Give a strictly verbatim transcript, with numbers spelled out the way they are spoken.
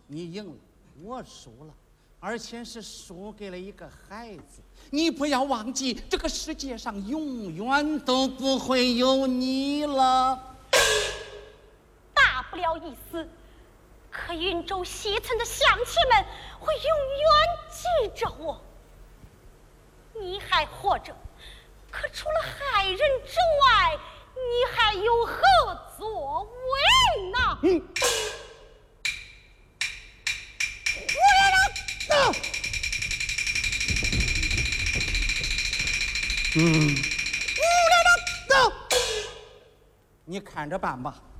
你赢了，我输了，而且是输给了一个孩子。你不要忘记，这个世界上永远都不会有你了。 大不了一死，可云州西村的乡亲们会永远记着我。你还活着，可除了害人之外，你还有何作为呢？ 嗯，我来了。嗯，我来了。你看着办吧。